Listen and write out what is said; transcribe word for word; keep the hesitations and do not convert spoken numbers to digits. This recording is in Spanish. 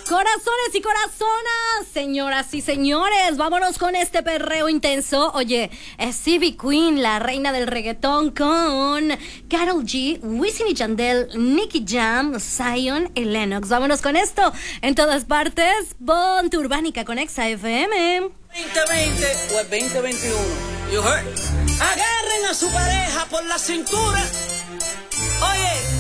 Corazones y corazonas, señoras y señores, vámonos con este perreo intenso. Oye, es Ivy Queen, la reina del reggaetón, con Karol G, Wisin y Yandel, Nicky Jam, Zion y Lennox. Vámonos con esto en todas partes. Ponte Urbánica con Exa F M. veinte veinte o el veinte veintiuno. You heard? Agarren a su pareja por la cintura. Oye.